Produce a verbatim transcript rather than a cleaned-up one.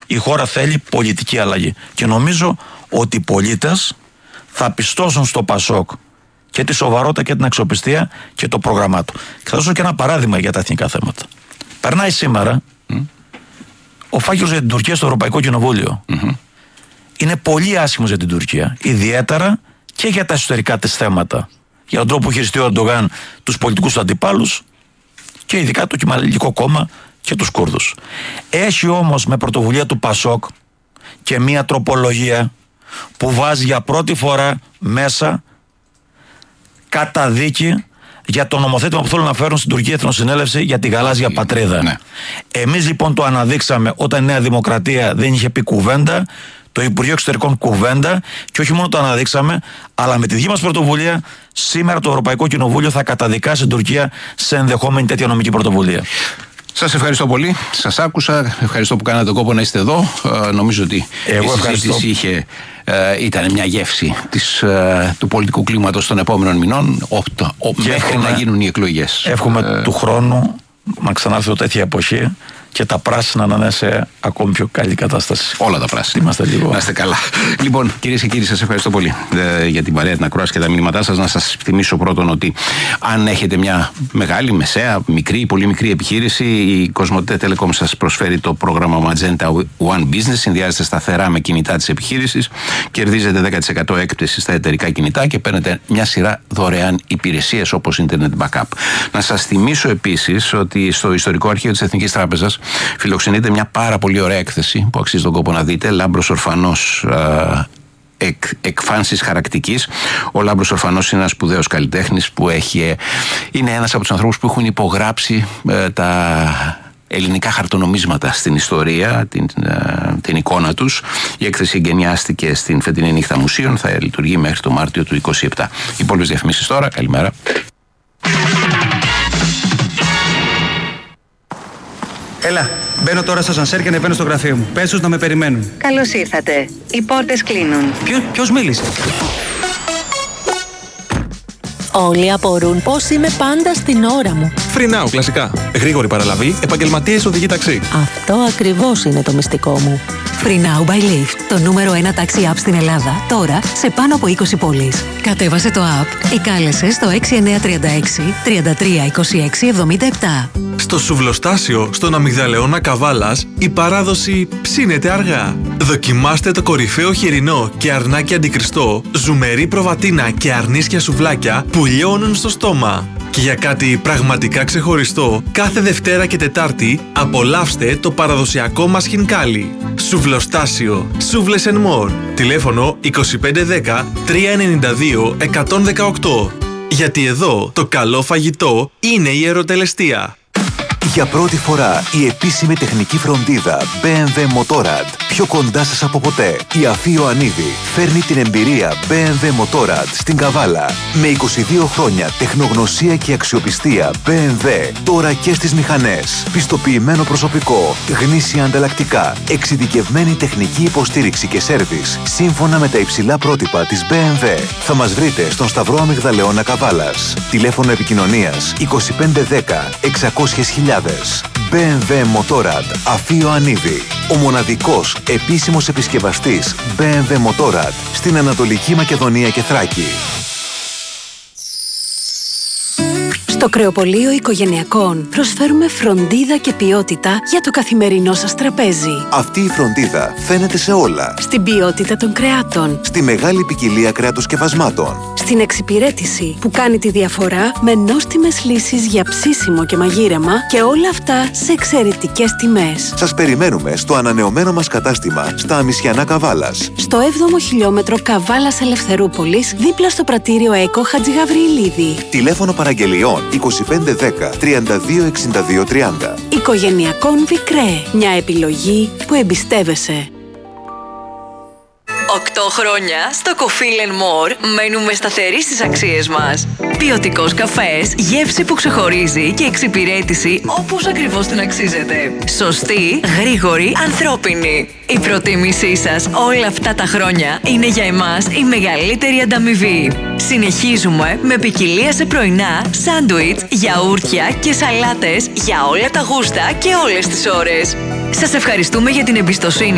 Η χώρα θέλει πολιτική αλλαγή. Και νομίζω ότι οι πολίτες θα πιστώσουν στο Πασόκ και τη σοβαρότητα και την αξιοπιστία και το πρόγραμμά του. Και θα δώσω και ένα παράδειγμα για τα εθνικά θέματα. Περνάει σήμερα mm. ο φάκελος για την Τουρκία στο Ευρωπαϊκό Κοινοβούλιο. Mm-hmm. Είναι πολύ άσχημος για την Τουρκία. Ιδιαίτερα και για τα εσωτερικά της θέματα. Για τον τρόπο που χειριστεί ο Ερντογάν τους πολιτικούς του αντιπάλους και ειδικά το Κεμαλικό κόμμα και τους Κούρδους. Έχει όμως με πρωτοβουλία του Πασόκ και μία τροπολογία που βάζει για πρώτη φορά μέσα καταδίκη για το νομοθέτημα που θέλουν να φέρουν στην Τουρκία Εθνοσυνέλευση για τη γαλάζια πατρίδα. Ναι. Εμείς λοιπόν το αναδείξαμε όταν η Νέα Δημοκρατία δεν είχε πει κουβέντα, το Υπουργείο Εξωτερικών κουβέντα, και όχι μόνο το αναδείξαμε, αλλά με τη δική μας πρωτοβουλία σήμερα το Ευρωπαϊκό Κοινοβούλιο θα καταδικάσει την Τουρκία σε ενδεχόμενη τέτοια νομική πρωτοβουλία. Σας ευχαριστώ πολύ. Σας άκουσα. Ευχαριστώ που κάνατε τον κόπο να είστε εδώ. Ε, νομίζω ότι Εγώ η συζήτηση είχε, ε, ήταν μια γεύση της, ε, του πολιτικού κλίματος των επόμενων μηνών, ο, ο, μέχρι εύχομαι, να γίνουν οι εκλογές. Εύχομαι ε, του χρόνου να ξανάρθει τέτοια εποχή και τα πράσινα να είναι σε ακόμη πιο καλή κατάσταση. Όλα τα πράσινα. Είμαστε λίγο. Να είστε καλά. Λοιπόν, κυρίες και κύριοι, σας ευχαριστώ πολύ ε, για την παρέα, την ακρόαση και τα μηνύματά σας. Να σας θυμίσω πρώτον ότι αν έχετε μια μεγάλη, μεσαία, μικρή, πολύ μικρή επιχείρηση, η Κοσμοτέ Telecom σας προσφέρει το πρόγραμμα Magenta One Business. Συνδυάζεται σταθερά με κινητά της επιχείρησης, κερδίζετε δέκα τοις εκατό έκπτωση στα εταιρικά κινητά και παίρνετε μια σειρά δωρεάν υπηρεσίες όπως Internet Backup. Να σας θυμίσω επίσης ότι στο ιστορικό αρχείο της Εθνικής Τράπεζας φιλοξενείται μια πάρα πολύ ωραία έκθεση που αξίζει τον κόπο να δείτε. Λάμπρος Ορφανός, εκ, εκφάνσεις χαρακτικής. Ο Λάμπρος Ορφανός είναι ένας σπουδαίος καλλιτέχνης που έχει, είναι ένας από τους ανθρώπους που έχουν υπογράψει ε, τα ελληνικά χαρτονομίσματα στην ιστορία, την, ε, την εικόνα τους. Η έκθεση εγκαινιάστηκε στην φετινή νύχτα μουσείων, θα λειτουργεί μέχρι το Μάρτιο του είκοσι επτά. Οι υπόλοιπες διαφημίσεις τώρα. Καλημέρα. Έλα, μπαίνω τώρα στο ασανσέρ και ανεβαίνω στο γραφείο μου. Πες τους να με περιμένουν. Καλώς ήρθατε. Οι πόρτες κλείνουν. Ποιο, ποιος μίλησε? Όλοι απορούν πώς είμαι πάντα στην ώρα μου. Free Now, κλασικά. Γρήγορη παραλαβή, επαγγελματίες οδηγοί ταξί. Αυτό ακριβώς είναι το μυστικό μου. Free Now by Lyft, το νούμερο ένα taxi app στην Ελλάδα, τώρα σε πάνω από είκοσι πόλεις. Κατέβασε το app ή κάλεσε στο έξι εννιά τρία έξι τρία τρία είκοσι έξι εβδομήντα επτά. Στο Σουβλοστάσιο, στον Αμυγδαλεώνα Καβάλας, η παράδοση ψήνεται αργά. Δοκιμάστε το κορυφαίο χοιρινό και αρνάκι αντικριστό, ζουμερή προβατίνα και αρνίσια σουβλάκια που λιώνουν στο στόμα. Και για κάτι πραγματικά ξεχωριστό, κάθε Δευτέρα και Τετάρτη απολαύστε το παραδοσιακό μας χινκάλι. Σουβλοστάσιο, Σούβλες and More. Τηλέφωνο είκοσι πέντε δέκα τριακόσια ενενήντα δύο εκατόν δεκαοκτώ. Γιατί εδώ το καλό φαγητό είναι η ερωτελεστία. Για πρώτη φορά η επίσημη τεχνική φροντίδα μπι εμ ντάμπλιου Motorrad πιο κοντά σας από ποτέ. Η Αφή Ιωαννίδη φέρνει την εμπειρία μπι εμ ντάμπλιου Motorrad στην Καβάλα. Με είκοσι δύο χρόνια τεχνογνωσία και αξιοπιστία μπι εμ ντάμπλιου τώρα και στις μηχανές. Πιστοποιημένο προσωπικό, γνήσια ανταλλακτικά, εξειδικευμένη τεχνική υποστήριξη και σέρβις σύμφωνα με τα υψηλά πρότυπα της μπι εμ ντάμπλιου. Θα μας βρείτε στον Σταυρό Αμυγδαλεώνα Καβάλας. Τηλέφωνο επικοινωνίας είκοσι πέντε δέκα εξακόσιες χιλιάδες. μπι εμ ντάμπλιου Motorrad Αφή Ιωαννίδη. Ο μοναδικός επίσημος επισκευαστής μπι εμ ντάμπλιου Motorrad στην Ανατολική Μακεδονία και Θράκη. Στο Κρεοπωλείο Οικογενειακών προσφέρουμε φροντίδα και ποιότητα για το καθημερινό σας τραπέζι. Αυτή η φροντίδα φαίνεται σε όλα. Στην ποιότητα των κρεάτων. Στη μεγάλη ποικιλία κρεατοσκευασμάτων. Στην εξυπηρέτηση που κάνει τη διαφορά με νόστιμες λύσεις για ψήσιμο και μαγείρεμα και όλα αυτά σε εξαιρετικές τιμές. Σας περιμένουμε στο ανανεωμένο μας κατάστημα στα Αμισιανά Καβάλας. Στο έβδομο χιλιόμετρο Καβάλας Ελευθερούπολης, δίπλα στο πρατήριο ΕΚΟ Χατζηγαβριηλίδη. Τηλέφωνο παραγγελιών είκοσι πέντε δέκα τριάντα δύο εξήντα δύο τριάντα. Οικογενειακών Βικρέ. Μια επιλογή που εμπιστεύεσαι. Οκτώ χρόνια στο Coffee and More μένουμε σταθεροί στις αξίες μας. Ποιοτικός καφές, γεύση που ξεχωρίζει και εξυπηρέτηση όπως ακριβώς την αξίζετε. Σωστή, γρήγορη, ανθρώπινη. Η προτίμησή σας όλα αυτά τα χρόνια είναι για εμάς η μεγαλύτερη ανταμοιβή. Συνεχίζουμε με ποικιλία σε πρωινά, σάντουιτς, γιαούρτια και σαλάτες για όλα τα γούστα και όλες τις ώρες. Σας ευχαριστούμε για την εμπιστοσύνη